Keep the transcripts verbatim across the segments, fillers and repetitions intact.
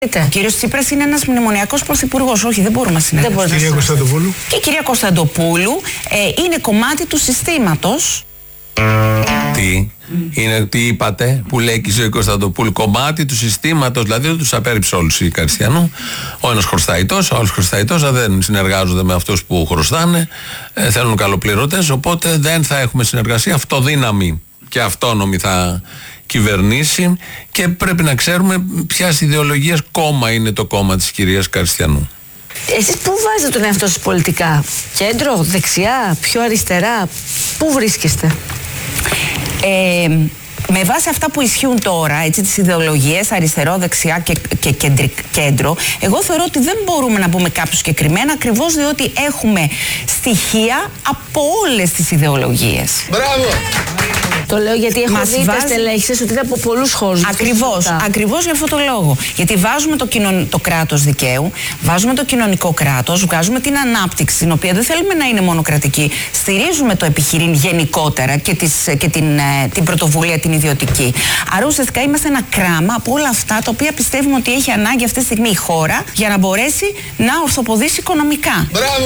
Ο κύριος Τσίπρας είναι ένας μνημονιακός πρωθυπουργός. Όχι, δεν μπορούμε να συνεργαστούμε. Και η κυρία Κωνσταντοπούλου. Και η κυρία Κωνσταντοπούλου ε, είναι κομμάτι του συστήματος. Τι, είναι, τι είπατε που λέει και η ζωή Κωνσταντοπούλου, κομμάτι του συστήματος, δηλαδή δεν τους απέρριψε όλους οι Καριστιανού. Ο ένας χρωστάει τόσο, ο άλλος χρωστάει τόσο, δεν συνεργάζονται με αυτούς που χρωστάνε, ε, θέλουν καλοπληρωτές, οπότε δεν θα έχουμε συνεργασία. Αυτοδύναμη και αυτόνομη θα κυβερνήσει και πρέπει να ξέρουμε ποιας ιδεολογίας κόμμα είναι το κόμμα της κυρίας Καριστιανού. Εσείς πού βάζετε τον εαυτό σας πολιτικά? Κέντρο, δεξιά, πιο αριστερά? Πού βρίσκεστε? Ε, με βάση αυτά που ισχύουν τώρα, έτσι, τις ιδεολογίες αριστερό, δεξιά και, και κέντρι, κέντρο, εγώ θεωρώ ότι δεν μπορούμε να πούμε κάποιο συγκεκριμένα, ακριβώς διότι έχουμε στοιχεία από όλες τις ιδεολογίες. Μπράβο! Το λέω γιατί έχω Μας δει τα βάζει... στελέχη σας ότι είναι από πολλούς χώρους. Ακριβώς, ακριβώς για αυτό το λόγο. Γιατί βάζουμε το, κοινων... το κράτος δικαίου, βάζουμε το κοινωνικό κράτος, βγάζουμε την ανάπτυξη, την οποία δεν θέλουμε να είναι μονοκρατική. Στηρίζουμε το επιχειρήν γενικότερα και, τις... και την... την πρωτοβουλία την ιδιωτική. Άρα ουσιαστικά είμαστε ένα κράμα από όλα αυτά τα οποία πιστεύουμε ότι έχει ανάγκη αυτή τη στιγμή η χώρα για να μπορέσει να ορθοποδήσει οικονομικά. Μπράβο!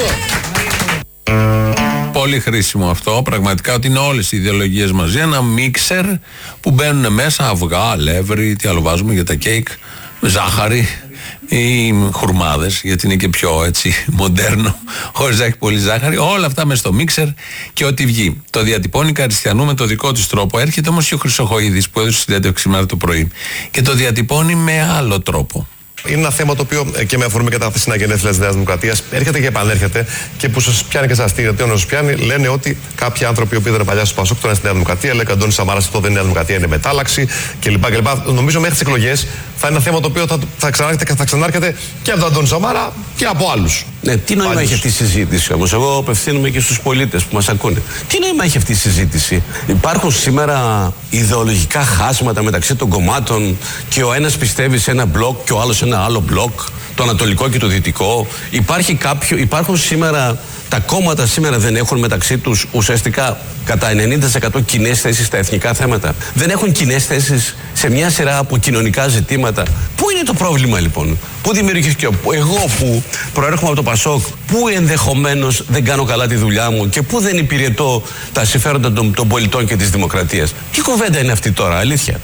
Πολύ χρήσιμο αυτό, πραγματικά, ότι είναι όλες οι ιδεολογίες μαζί, ένα μίξερ που μπαίνουν μέσα αυγά, αλεύρι, τι άλλο βάζουμε για τα κέικ, ζάχαρη ή χουρμάδες, γιατί είναι και πιο έτσι μοντέρνο, χωρίς να έχει πολύ ζάχαρη, όλα αυτά μέσα στο μίξερ και ό,τι βγει. Το διατυπώνει η Καριστιανού με το δικό της τρόπο, έρχεται όμως και ο Χρυσοχοΐδης που έδωσε συνέντευξη σήμερα το πρωί και το διατυπώνει με άλλο τρόπο. Είναι ένα θέμα το οποίο και με αφορμή κατά τα χθεσινά γενέθλια της Νέας Δημοκρατίας έρχεται και επανέρχεται και που σας πιάνει και σας στείλει. Γιατί όταν σας πιάνει, λένε ότι κάποιοι άνθρωποι που ήταν παλιά στο Πασόκ τώρα στη Νέα Δημοκρατία, λέει Αντώνης Σαμάρας, αυτό δεν είναι Νέα Δημοκρατία, είναι μετάλλαξη κλπ. κλπ. Νομίζω μέχρι τις εκλογές θα είναι ένα θέμα το οποίο θα, θα, ξανάρχεται, θα ξανάρχεται και από τον Αντώνη Σαμάρα και από άλλους. Ναι, τι νόημα έχει αυτή η συζήτηση όμως? Εγώ απευθύνομαι και στους πολίτες που μας ακούνε. Τι νόημα έχει αυτή η συζήτηση? Υπάρχουν σήμερα ιδεολογικά χάσματα μεταξύ των κομμάτων και ο ένας πιστεύει σε ένα μπλοκ και ο άλλος σε ένα άλλο μπλοκ, το ανατολικό και το δυτικό. Υπάρχει κάποιο, υπάρχουν σήμερα, τα κόμματα σήμερα δεν έχουν μεταξύ τους ουσιαστικά κατά ενενήντα τοις εκατό κοινές θέσεις στα εθνικά θέματα. Δεν έχουν κοινές θέσεις σε μια σειρά από κοινωνικά ζητήματα. Πού είναι το πρόβλημα λοιπόν? Πού δημιουργήθηκε? Εγώ που προέρχομαι από το Πασόκ, πού ενδεχομένως δεν κάνω καλά τη δουλειά μου και πού δεν υπηρετώ τα συμφέροντα των, των πολιτών και της δημοκρατίας? Τι κουβέντα είναι αυτή τώρα, αλήθεια?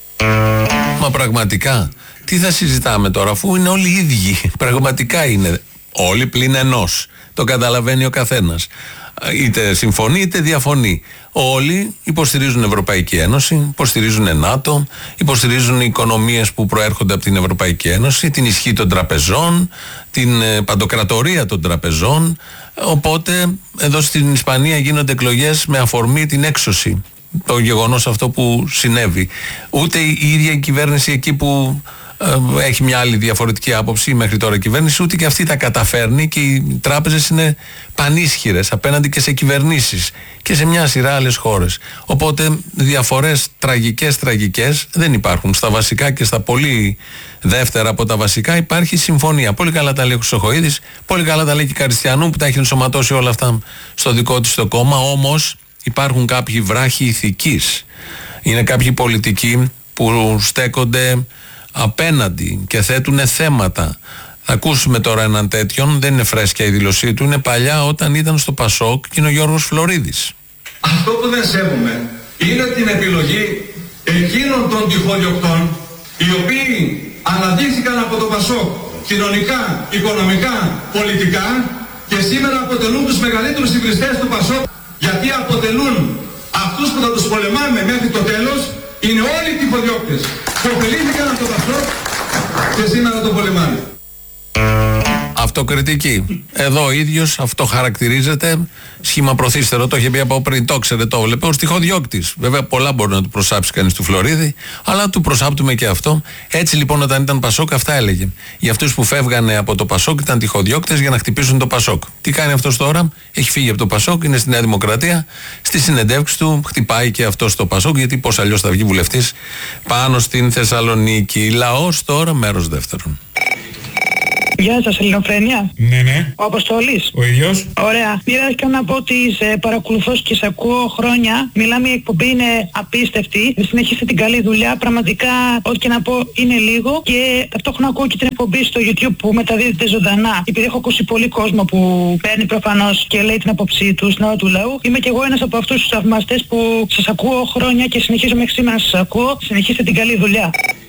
Μα πραγματικά, τι θα συζητάμε τώρα, αφού είναι όλοι οι ίδιοι? Πραγματικά είναι όλοι πλην ενός. Το καταλαβαίνει ο καθένας. Είτε συμφωνεί είτε διαφωνεί. Όλοι υποστηρίζουν Ευρωπαϊκή Ένωση, υποστηρίζουν ΝΑΤΟ, υποστηρίζουν οι οικονομίες που προέρχονται από την Ευρωπαϊκή Ένωση, την ισχύ των τραπεζών, την παντοκρατορία των τραπεζών. Οπότε εδώ στην Ισπανία γίνονται εκλογές με αφορμή την έξωση. Το γεγονός αυτό που συνέβη. Ούτε η ίδια η κυβέρνηση εκεί που ε, έχει μια άλλη διαφορετική άποψη μέχρι τώρα η κυβέρνηση, ούτε και αυτή τα καταφέρνει και οι τράπεζες είναι πανίσχυρες απέναντι και σε κυβερνήσεις και σε μια σειρά άλλες χώρες. Οπότε διαφορές τραγικές τραγικές δεν υπάρχουν. Στα βασικά και στα πολύ δεύτερα από τα βασικά υπάρχει συμφωνία. Πολύ καλά τα λέει ο Χρυσοχοΐδης, πολύ καλά τα λέει και η Καριστιανού που τα έχει ενσωματώσει όλα αυτά στο δικό της το κόμμα. Όμως υπάρχουν κάποιοι βράχοι ηθικής. Είναι κάποιοι πολιτικοί που στέκονται απέναντι και θέτουν θέματα. Θα ακούσουμε τώρα έναν τέτοιον, δεν είναι φρέσκια η δήλωσή του, είναι παλιά όταν ήταν στο Πασόκ και είναι ο Γιώργος Φλωρίδης. Αυτό που δεν σέβομαι είναι την επιλογή εκείνων των τυχοδιοκτών οι οποίοι αναδείχθηκαν από το Πασόκ κοινωνικά, οικονομικά, πολιτικά και σήμερα αποτελούν τους μεγαλύτερους υβριστές του Πασόκ, γιατί αποτελούν αυτούς που θα τους πολεμάμε μέχρι το τέλος. Είναι όλοι οι τυχοδιώκτες που ωφελήθηκαν από το Πασόκ και σήμερα το πολεμάνε. Αυτοκριτική. Εδώ ο ίδιος αυτό χαρακτηρίζεται σχήμα προθύστερο. Το είχε πει από πριν, το ξέρετε, το βλέπε ως τυχοδιώκτης. Βέβαια, πολλά μπορεί να του προσάψει κανείς του Φλωρίδη, αλλά του προσάπτουμε και αυτό. Έτσι λοιπόν, όταν ήταν Πασόκ, αυτά έλεγε. Για αυτούς που φεύγανε από το Πασόκ ήταν τυχοδιώκτες για να χτυπήσουν το Πασόκ. Τι κάνει αυτός τώρα? Έχει φύγει από το Πασόκ, είναι στη Νέα Δημοκρατία. Στη συνεντεύξη του χτυπάει και αυτό στο Πασόκ, γιατί πώς αλλιώς θα βγει βουλευτής πάνω στην Θεσσαλονίκη. Λαός τώρα, μέρος δεύτερον. Γεια σας, Ελληνοφρένεια. Ναι, ναι. Ο Αποστόλης. Ο ίδιος. Ωραία. Μοιράστηκα να πω ότι σε παρακολουθώ και σε ακούω χρόνια. Μιλάμε, η εκπομπή είναι απίστευτη. Συνεχίστε την καλή δουλειά. Πραγματικά, ό,τι και να πω είναι λίγο. Και ταυτόχρονα ακούω και την εκπομπή στο YouTube που μεταδίδεται ζωντανά. Επειδή έχω ακούσει πολύ κόσμο που παίρνει προφανώς και λέει την άποψή του στην ώρα του λαού. Είμαι κι εγώ ένας από αυτούς τους θαυμαστές που σας ακούω χρόνια και συνεχίζω μέχρι σήμερα να σας ακούω. Συνεχίστε την καλή δουλειά.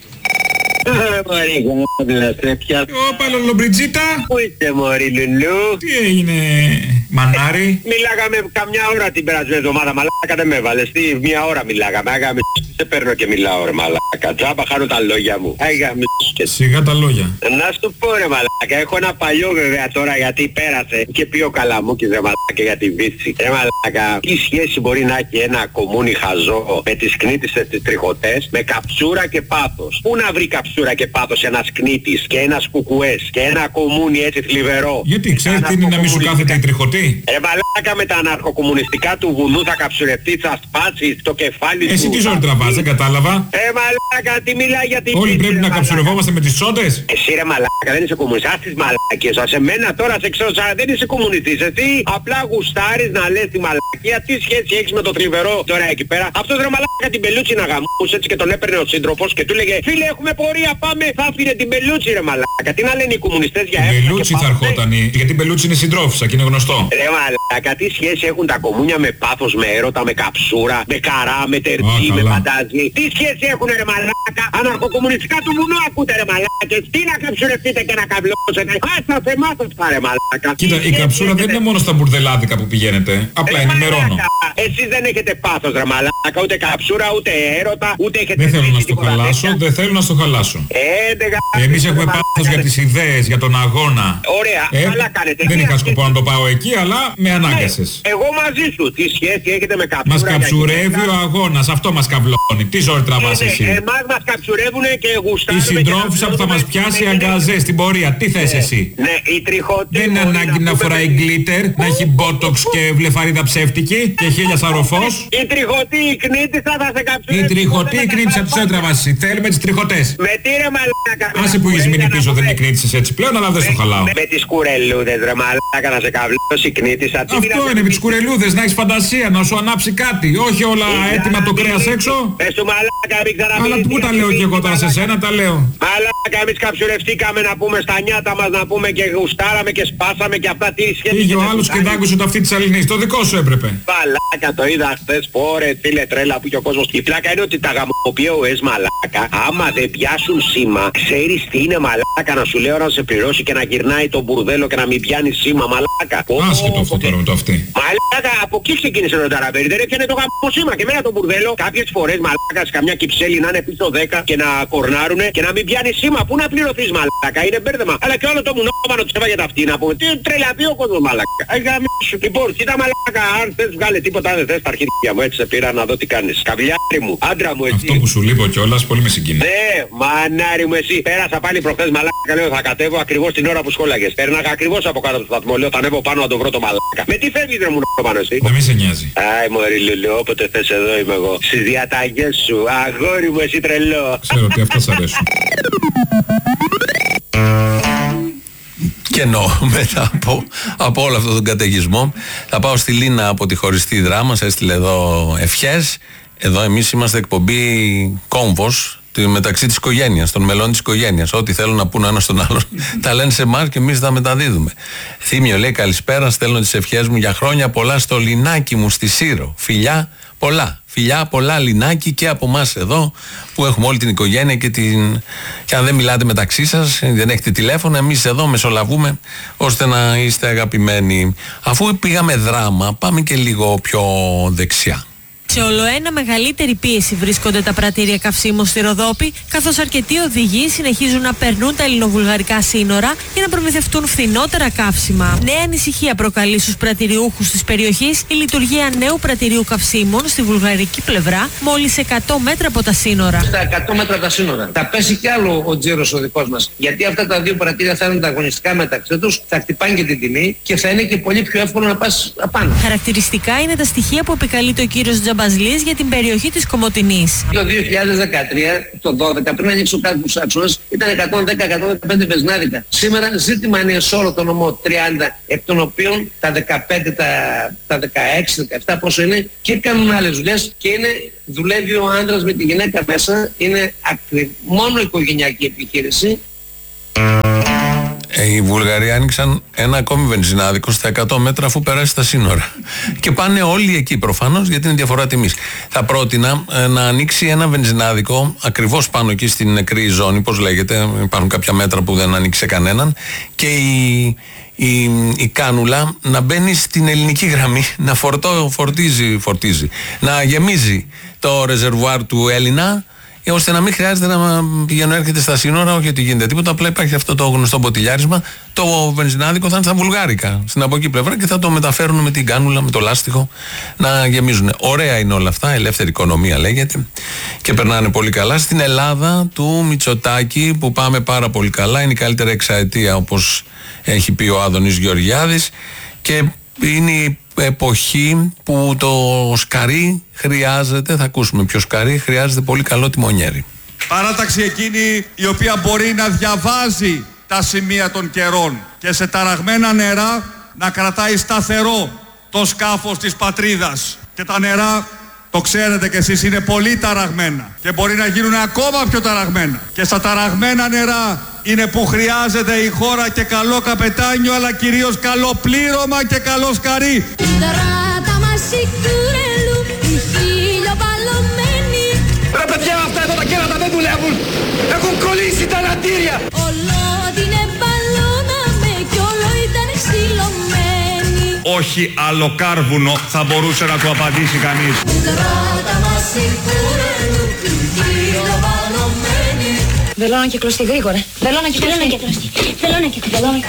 Μωρή γάμβλα τρέπια. Ωπα Λολομπριτζίτα. Πού είστε μωρή Λουλού? Τι έγινε μανάρι? Μιλάγαμε καμιά ώρα την περασμένη εβδομάδα, μαλάκα δεν με έβαλες. Τι, μια ώρα μιλάγαμε, άγαμε σε παίρνω και μιλάω ρε μαλάκα. Τζάμπα χάνω τα λόγια μου. Άγαμε και... Σιγά τα λόγια. Να σου πω ρε μαλάκα, έχω ένα παλιό βέβαια τώρα γιατί πέρασε και πει ο Καλαμούκης ρε μαλάκα για τη Βύση. Ρε μαλάκα, τι σχέση μπορεί να έχει ένα κομμούνι χαζό με τις κνήτισες τις τριχωτές, με καψούρα και πάθος? Πού να βρει καψούρα και πάθος ένας κνήτης και ένας κουκουές και ένα κομμούνι έτσι θλιβερό? Γιατί ξέρεις τι είναι να μην σου κάθεται η τριχωτή? Ρε μαλάκα, με τα αναρχοκομμουνιστικά του βουνού θα καψουρευτεί, θα σπάσεις το κεφάλι σου. Εσύ τι ζώνη τραβάς, δεν κατάλαβα. Ε μαλάκα, τι μιλάει για την... Όλοι πρέπει να καψουρευόμαστε με τις τσόντες. Εσύ ρε μαλάκα, δεν είσαι κομμουνιστής, τις μαλακίες. Σε μένα τώρα σε ξέρω, δεν είσαι κομμουνιστής. Εσύ απλά γουστάρεις να λες τη μαλακία. Τι σχέση έχεις με το θλιβερό τώρα εκεί πέρα? Αυτός ρε μαλάκα την Πελούτσι να γαμούσε έτσι και τον έπαιρνε ο σύντροφος και του λέγε φίλε έχουμε πορεία, πάμε. Θα άφηνε την Πελούτσι ρε μαλάκα. Τι να λένε οι κομμουνιστές για εύκολα? Η Πελούτσι θα ερχόταν, γιατί η Πελούτσι είναι συντρόφισσα και είναι γνωστό. Ρε μαλάκα, τι σχέση έχουν τα κομμούνια με πάθος, με έρωτα, με καψούρα, με καρά, με τερτί, με φαντάζι? Τι σχέση έχουν ρε μαλάκα? Αναρχοκομμουνιστικά του βουνού ακούτε ρε μαλάκες. Τι να καψουρευτείτε και να καβλώσετε? Άστα σε μάτος πάρε μαλάκα. Κοίτα, η καψούρα δεν είναι μόνο στα μπουρδελάδικα που πηγαίνετε. Απλά ενημερώνω. Εσείς δεν έχετε πάθος ρε μαλάκα, ούτε καψούρα, ούτε έρωτα, ούτε έχετε... Δεν θέλω να στο χαλάσω, δεν θέλω να στο χαλάσω. Εμείς έχουμε πάθος για τις ιδέες, για τον αγώνα. Ωραία, ε, καλά κάνετε. Δεν είχα σκοπό να το πάω εκεί, αλλά με ανάγκασες. Ναι, εγώ μαζί σου. Τι σχέση έχετε με καψούρα? Μας καψουρεύει ο αγώνας, αυτό μας καβλώνει. Τι ζόρι τραβάς ναι, εσύ? Εμάς μας καψουρεύουνε και γουστάρουμε. Η συντρόφισσα που θα μας πιάσει αγκαζέ στην πορεία. Τι θες εσύ? Ναι, η τριχωτή. Δεν είναι ανάγκη να φοράει γκλίτερ, να έχει μπότοξ και βλεφαρίδα ψεύτικη και χίλια σαροφός. Η τριχωτή, η κνήτισσα θα σε καψουρεύει. Η τριχωτή, η κνήτισσα τους έτραβας εσύ. Θέλουμε τις τριχωτές. Με τι ρε μαλάκα? Άσε που έχεις μείνει πίσω, δεν είναι κνήτισσες έτσι πλέον, αλλά δεν στο χαλάω. Με τις κουρελούδες ρε μαλάκα να σε καβλώσει η κνήτισσα. Αυτό είναι με τις κουρελούδες, να έχεις φαντασία, να σου ανάψει κάτι. Όχι όλα έτοιμα το κρέας έξω. Πες του μαλάκα, μην ξαναπείς. Αλλά πού τα λέω και εγώ τώρα σε σένα, τα λέω. Μαλάκα, εμείς καψουρευτήκαμε να πούμε στα νιάτα μας, να πούμε και γουστάραμε και σπάσαμε και αυτά. Τι σχέση? Πήγε ο άλλος και δάγκωσε το αυτή της Αλληνής. Το δικό σου έπρεπε. Μαλάκα, το είδα χθες. Πόρε, φίλε τρέλα που και ο κόσμος. Η πλάκα είναι ότι τα γαμοποιεί μαλάκα. Άμα δεν πιάσουν σήμα, ξέρεις τι είναι μαλάκα? Να σου λέω να σε πληρώσει και να γυρνάει το μπουρδέλο και να μην πιάνει σήμα μαλάκα. Άσχετο αυτό τώρα με το αυτή. Μαλάκα, από εκεί ξεκίνησε το ταραπέρι. Δεν έπιανε το γαμμό σήμα και μένα το μπουρδέλο. Κάποιες φορές μαλάκα σε καμιά κυψέλη να είναι πίσω δέκα και να κορνάρουνε και να μην πιάνει σήμα. Πού να πληρωθείς μαλάκα? Είναι μπέρδεμα. Αλλά και όλο το μουνόμανο της έβαγε τα αυτή να πούμε. Τι τρελαπεί ο κόσμος μαλάκα. Λοιπόν, κοίτα μαλάκα, αν θες βγάλε τίποτα δεν θες τα αρχίδια μου, έτσι σε πήρα να δω τι κάνεις. Καβλιάρι μου, άντρα μου εσύ. Αυτό που σου λείπω κιόλας πολύ με συγκινεί. Ναι, μανάρι μου εσύ. Πέρασα πάλι προχθές μαλάκα, λέω θα κατέβω ακριβώς την ώρα που σχόλαγες. Πέρναγα ακριβώς από κάτω του σταθμό, λέω θα ανέβω πάνω να το βρω το μαλάκα. Με τι φεύγεις ρε μου πάνω εσύ? Να μην σε νοιάζει. Άι μωρή Λουλού, όποτε θες εδώ είμαι εγώ. Στις διαταγές σου, αγόρι μου εσύ τρελό. Ξέρω ότι αυτά σ' αρέσουν. Και εννοώ μετά από, από όλο αυτόν τον καταιγισμό θα πάω στη Λίνα από τη χωριστή Δράμα, έστειλε εδώ ευχές. Εδώ εμείς είμαστε εκπομπή κόμβος μεταξύ της οικογένειας, των μελών της οικογένειας. Ό,τι θέλουν να πούνε ένα στον άλλον τα λένε σε εμάς και εμείς τα μεταδίδουμε. Θήμιο λέει καλησπέρα, στέλνω τις ευχές μου για χρόνια πολλά στο Λινάκι μου στη Σύρο. Φιλιά πολλά. Φιλιά πολλά Λινάκι και από εμάς εδώ που έχουμε όλη την οικογένεια και, την... και αν δεν μιλάτε μεταξύ σας, δεν έχετε τηλέφωνο, εμείς εδώ μεσολαβούμε ώστε να είστε αγαπημένοι. Αφού πήγαμε Δράμα, πάμε και λίγο πιο δεξιά. Σε ολοένα μεγαλύτερη πίεση βρίσκονται τα πρατήρια καυσίμων στη Ροδόπη, καθώς αρκετοί οδηγοί συνεχίζουν να περνούν τα ελληνοβουλγαρικά σύνορα για να προμηθευτούν φθηνότερα καύσιμα. Νέα ανησυχία προκαλεί στους πρατηριούχους της περιοχής η λειτουργία νέου πρατηρίου καυσίμων στη βουλγαρική πλευρά, μόλις εκατό μέτρα από τα σύνορα. Στα εκατό μέτρα από τα σύνορα. Θα πέσει κι άλλο ο τζίρος ο δικός μας. Γιατί αυτά τα δύο πρατήρια θα είναι ανταγωνιστικά μεταξύ τους, θα χτυπάνε και την τιμή και θα είναι και πολύ πιο εύκολο να πας απάνω. Χαρακτηριστικά είναι τα στοιχεία που επικαλείται ο κύριος Τζαμπα αμπαζλίες για την περιοχή της Κομοτηνής. Το δύο χιλιάδες δεκατρία, το δώδεκα, πριν ανοίξει ο κάδικος άξονας, ήταν εκατόν δέκα με εκατόν δεκαπέντε βενζινάδικα. Σήμερα ζήτημα είναι σε όλο το νομό τριάντα, εκ των οποίων τα δεκαπέντε, τα, τα δεκαέξι, δεκαεπτά πόσο είναι και κάνουν άλλες δουλειές και είναι, δουλεύει ο άντρας με τη γυναίκα μέσα, είναι ακρι, μόνο οικογενειακή επιχείρηση. Ε, οι Βουλγαροί άνοιξαν ένα ακόμη βενζινάδικο στα εκατό μέτρα αφού περάσει τα σύνορα. Και πάνε όλοι εκεί προφανώς γιατί είναι διαφορά τιμής. Θα πρότεινα ε, να ανοίξει ένα βενζινάδικο ακριβώς πάνω εκεί στην νεκρή ζώνη, πώς λέγεται, υπάρχουν κάποια μέτρα που δεν ανοίξει σε κανέναν, και η, η, η κάνουλα να μπαίνει στην ελληνική γραμμή, να φορτώ, φορτίζει, φορτίζει, να γεμίζει το ρεζερβουάρ του Έλληνα, ώστε να μην χρειάζεται να πηγαίνω έρχεται στα σύνορα, όχι ότι γίνεται τίποτα. Απλά υπάρχει αυτό το γνωστό μποτιλιάρισμα. Το βενζινάδικο θα είναι στα βουλγάρικα, στην από εκεί πλευρά, και θα το μεταφέρουν με την κάνουλα, με το λάστιχο να γεμίζουν. Ωραία είναι όλα αυτά, ελεύθερη οικονομία λέγεται, και περνάνε πολύ καλά. Στην Ελλάδα του Μητσοτάκη, που πάμε πάρα πολύ καλά, είναι η καλύτερη εξαετία, όπως έχει πει ο Άδωνης Γεωργιάδης, και είναι η εποχή που το σκαρί χρειάζεται, θα ακούσουμε ποιο σκαρί, χρειάζεται πολύ καλό τιμονιέρι. Παράταξη εκείνη η οποία μπορεί να διαβάζει τα σημεία των καιρών και σε ταραγμένα νερά να κρατάει σταθερό το σκάφος της πατρίδας. Και τα νερά, το ξέρετε κι εσείς, είναι πολύ ταραγμένα και μπορεί να γίνουν ακόμα πιο ταραγμένα. Και στα ταραγμένα νερά είναι που χρειάζεται η χώρα και καλό καπετάνιο, αλλά κυρίως καλό πλήρωμα και καλό σκαρί. Ρε παιδιά, αυτά εδώ τα κέρατα δεν δουλεύουν. Έχουν κολλήσει τα νατήρια. Όχι άλλο κάρβουνο θα μπορούσε να του απαντήσει κανείς. Θέλω να κυκλωστεί γρήγορα. Θέλω να κυκλωστεί. Θέλω να κυκλωστεί.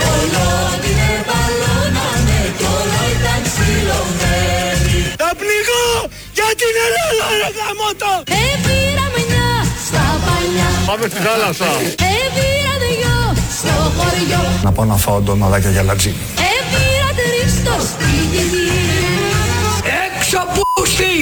Θα πληγώ για την Ελλάδα, ρε γαμώτο. Έπειρα μενιά στα παλιά. Πάμε στη θάλασσα. Έπειρα δυο στο χωριό. Να πάω να φάω ντοναδάκια για λατζίνι. Έπειρα τρεις στο σπίτι. Έξω πούστη.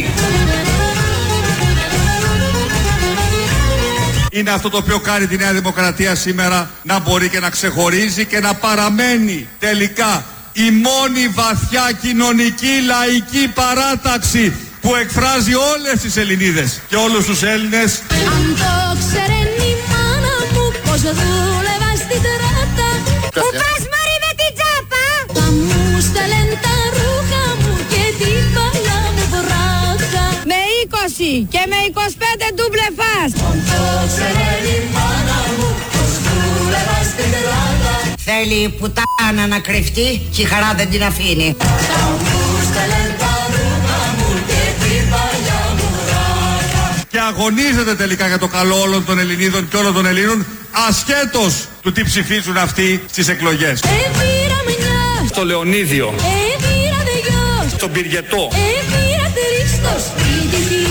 Είναι αυτό το οποίο κάνει τη Νέα Δημοκρατία σήμερα, να μπορεί και να ξεχωρίζει και να παραμένει τελικά η μόνη βαθιά κοινωνική λαϊκή παράταξη που εκφράζει όλες τις Ελληνίδες και όλους τους Έλληνες. Αν το ξέρεν η μάνα μου πως δούλευα στην τράτα. Που πας μωρή με την τσάπα. Θα μου στέλνουν τα ρούχα μου και την παλιά μου βράτα. Με είκοσι και με είκοσι πέντε ντούμπλε φας. Αν το ξέρεν η μάνα μου πως δούλευα στην τράτα. Θέλει η πουτάνα να κρυφτεί και η χαρά δεν την αφήνει. Θα μου στέλνουν τα ρούχα μου και την παλιά μου βράτα. Και αγωνίζεται τελικά για το καλό όλων των Ελληνίδων και όλων των Ελλήνων, ασχέτως του τι ψηφίζουν αυτοί στις εκλογές. Έπειρα μενιά Στο Λεωνίδιο. Έπειρα δυο Στον Πυργετό. Έπειρα τρεις στο σπίτι της.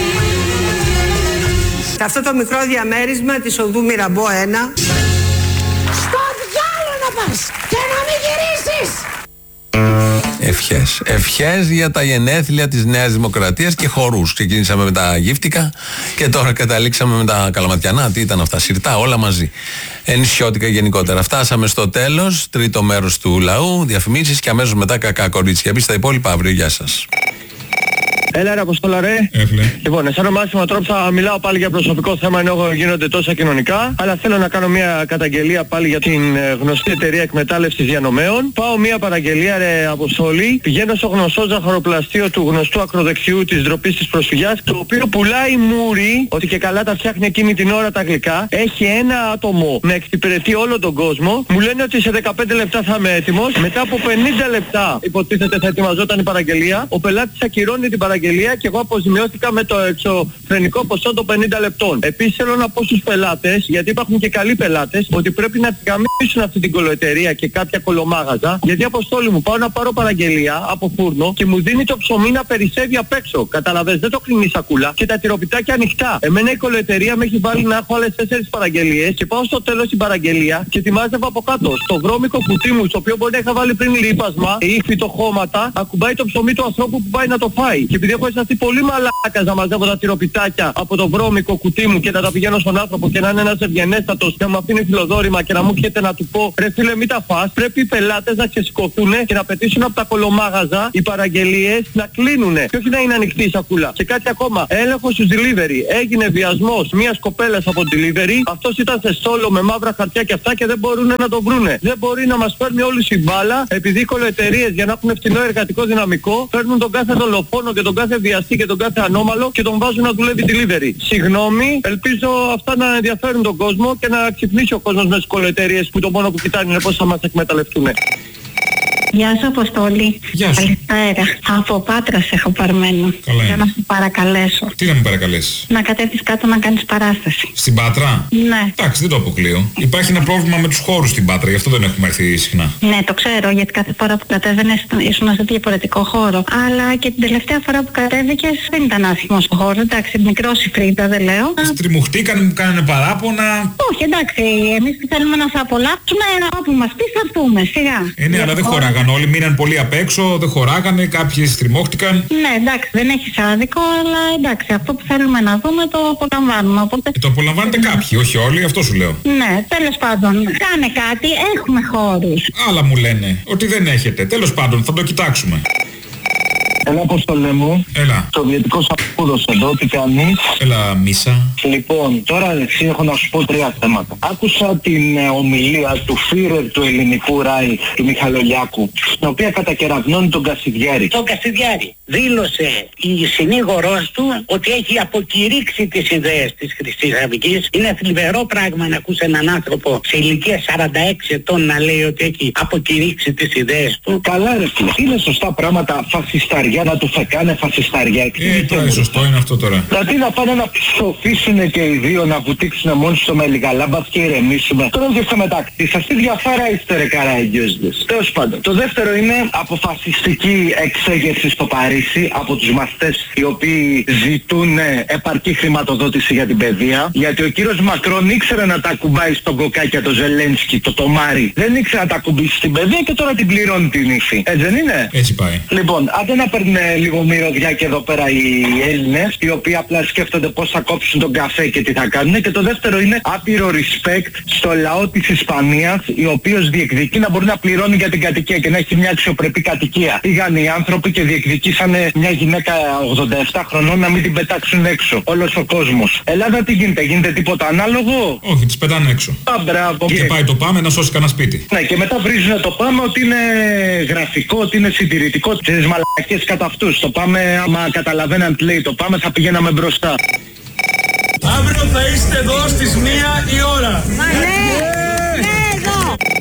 Σε αυτό το μικρό διαμέρισμα της οδού Μυραμπό ένα. Στο διάλο να πας και να μην γυρίσεις. Ευχές. Ευχές για τα γενέθλια της Νέας Δημοκρατίας και χορούς. Ξεκίνησαμε με τα γύφτικα και τώρα καταλήξαμε με τα καλαματιανά. Τι ήταν αυτά, σιρτά, όλα μαζί. Ενισιώτικα γενικότερα. Φτάσαμε στο τέλος, τρίτο μέρος του λαού, διαφημίσεις και αμέσως μετά κακά κορίτσια. Μπει στα υπόλοιπα αύριο. Γεια σας. Έλα ρε Αποστόλα ρε. Έφλε. Λοιπόν, αισθάνομαι Μάσιμο τρόπο θα μιλάω πάλι για προσωπικό θέμα ενώ γίνονται τόσα κοινωνικά. Αλλά θέλω να κάνω μια καταγγελία πάλι για την γνωστή εταιρεία εκμετάλλευσης διανομέων. Πάω μια παραγγελία ρε Αποστόλη. Πηγαίνω στο γνωστό ζαχαροπλαστείο του γνωστού ακροδεξιού της ντροπής της προσφυγιάς, το οποίο πουλάει μούρι, ότι και καλά τα φτιάχνει εκείνη την ώρα τα γλυκά. Έχει ένα άτομο να εξυπηρετεί όλο τον κόσμο. Μου λένε ότι σε δεκαπέντε λεπτά θα είμαι έτοιμος. Μετά από πενήντα λεπτά υποτίθεται θα ετοιμαζόταν η παραγγελία. Ο πελάτης ακυρώνει την παραγγελία και εγώ αποζημιώθηκα με το εξωφρενικό ποσό των πενήντα λεπτών. Επίσης θέλω να πω στους πελάτες, γιατί υπάρχουν και καλοί πελάτες, ότι πρέπει να γαμίσουν αυτή την κολοεταιρεία και κάποια κολομάγαζα. Γιατί Αποστόλη μου, πάω να πάρω παραγγελία από φούρνο και μου δίνει το ψωμί να περισσεύει απ' έξω. Καταλαβες, δεν το κλείνει σακούλα και τα τυροπιτάκια ανοιχτά. Εμένα η κολοεταιρεία με έχει βάλει να έχω άλλες τέσσερις παραγγελίες και πάω στο τέλος την παραγγελία και τη μάζευα από κάτω. Στο βρώμικο κουτί μου, στο οποίο μπορεί να είχα βάλει πριν λίπασμα ή φυτοχώματα, ακουμπάει το ψωμί του ανθρώπου που πάει να το φάει. Και επειδή έχω αισθανθεί πολύ μαλάκας να μαζεύω τα τυροπιτάκια από το βρώμικο κουτί μου και να τα πηγαίνω στον άνθρωπο και να είναι ένας ευγενέστατος και να μου αφήνει φιλοδόρημα και να μου έρχεται να του πω ρε φίλε μην τα φας, πρέπει οι πελάτες να ξεσηκωθούν και να πετήσουν από τα κολομάγαζα οι παραγγελίες να κλείνουνε και όχι να είναι ανοιχτή η σακούλα. Και κάτι ακόμα, έλεγχος στους delivery. Έγινε βιασμός μιας κοπέλας από delivery, αυτός ήταν σε στόλο με μαύρα χαρτιά και αυτά και δεν μπορούν να το βρούνε. Δεν μπορεί να μας παίρνει όλη η μπάλα επειδή οι κολοεταιρείες για να έχουν φτηνό εργατικό δυναμικό παίρνουν τον κάθε δολοφόνο και τον κάθε βιαστή και τον κάθε ανώμαλο και τον βάζουν να δουλεύει delivery. Συγγνώμη, ελπίζω αυτά να ενδιαφέρουν τον κόσμο και να ξυπνήσει ο κόσμος με τις κολοεταιρείες που το μόνο που κοιτάνε είναι πώς θα μας εκμεταλλευτούν. Γεια σου Αποστόλη. Γεια σου. Καλησπέρα. Από Πάτρα σε έχω παρμένο. Καλά. Για να σε παρακαλέσω. Τι να με παρακαλέσεις? Να κατέβεις κάτω να κάνεις παράσταση. Στην Πάτρα? Ναι. Εντάξει, δεν το αποκλείω. Υπάρχει ένα πρόβλημα με τους χώρους στην Πάτρα, γι' αυτό δεν έχουμε έρθει συχνά. Ναι, το ξέρω, γιατί κάθε φορά που κατέβαινες ήσουν σε διαφορετικό χώρο. Αλλά και την τελευταία φορά που κατέβηκες δεν ήταν άσχημος ο χώρος. Εντάξει, μικρός η Φρίντα, δεν λέω. Τριμουχτήκανε, μου κάνανε παράπονα. Όχι, εντάξει, εμείς θέλουμε να σε απολαύσουμε. Όπου μας πεις θα έρθουμε, σιγά. Ε, ναι, αλλά δεν χωράγανε. Όλοι μείναν πολύ απ' έξω, δεν χωράγανε, κάποιοι στριμώχτηκαν. Ναι, εντάξει, δεν έχεις άδικο, αλλά εντάξει, αυτό που θέλουμε να δούμε το απολαμβάνουμε. Οπότε... Ε, το απολαμβάνετε κάποιοι, όχι όλοι, αυτό σου λέω. Ναι, τέλος πάντων, κάνε κάτι, έχουμε χώρους. Άλλα μου λένε, ότι δεν έχετε. Τέλος πάντων, θα το κοιτάξουμε. Έλα, Αποστολέ μου. Έλα. Σοβιετικός απούδος εδώ, τι κάνεις? Έλα, Μίσα. Λοιπόν, τώρα εσύ έχω να σου πω τρία θέματα. Άκουσα την ε, ομιλία του Φίρερ του ελληνικού Ράι, του Μιχαλολιάκου, στην οποία κατακεραυνώνει τον Κασιδιάρη. Τον Κασιδιάρη δήλωσε η συνήγορός του ότι έχει αποκηρύξει τις ιδέες της Χρυσής Αυγής. Είναι θλιβερό πράγμα να ακούς έναν άνθρωπο σε ηλικία σαράντα έξι ετών να λέει ότι έχει αποκηρύξει τις ιδέες του. Καλά ρε φίλε, είναι σωστά πράγματα, φασισταριά να του φεκάνε φασισταριά. Ε, τώρα σωστό είναι αυτό τώρα. Δηλαδή να πάνε να ψοφήσουν και οι δύο, να βουτήξουν μόνοι στο μελιγαλάμπα και ηρεμήσουμε. Τώρα δεν στο μεταξύ σας, τι διαφάρα είστε ρε καραγκιόζδες. Τέλος πάντων, το δεύτερο είναι αποφασιστική εξέγερση στο Παρίσι από τους μαθητές οι οποίοι ζητούν επαρκή χρηματοδότηση για την παιδεία. Γιατί ο κύριος Μακρόν ήξερε να τα κουμπάει στον κοκάκια το Ζελένσκι, το Τομάρι. Δεν ήξερε να τα κουμπήσει στην παιδεία και τώρα την πληρώνει την ύφη. Έτσι δεν είναι? Έτσι πάει. Λοιπόν, άντε να παίρνουν λίγο μυρωδιά και εδώ πέρα οι Έλληνες, οι οποίοι απλά σκέφτονται πώς θα κόψουν τον καφέ και τι θα κάνουν. Και το δεύτερο είναι άπειρο respect στο λαό της Ισπανίας, ο οποίος διεκδικεί να μπορεί να πληρώνει για την κατοικία και να έχει μια αξιοπρεπή κατοικία. Πήγαν οι άνθρωποι και διεκδικήσανε μια γυναίκα ογδόντα επτά χρονών να μην την πετάξουν έξω. Όλος ο κόσμος. Ελλάδα τι γίνεται, γίνεται τίποτα ανάλογο? Όχι, τις πετάνε έξω. Α, μπράβο. Και πάει το πάμε να σώσει κανένα σπίτι. Ναι, και μετά βρίζουν το πάμε ότι είναι γραφικό, ότι είναι συντηρητικό. Τις μαλακές κατά αυτούς. Το πάμε, άμα καταλαβαίναν τι λέει το πάμε, θα πηγαίναμε μπροστά. Αύριο θα είστε εδώ στις μία η ώρα. Ναι.